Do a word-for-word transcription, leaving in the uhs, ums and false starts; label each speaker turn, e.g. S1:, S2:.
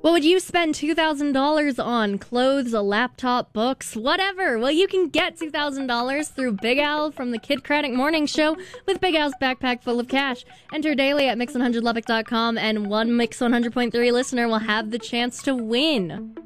S1: What would you spend two thousand dollars on? Clothes, a laptop, books, whatever. Well, you can get two thousand dollars through Big Al from the Kid Craddock Morning Show with Big Al's backpack full of cash. Enter daily at mix one hundred lubbock dot com, and one Mix one hundred point three listener will have the chance to win.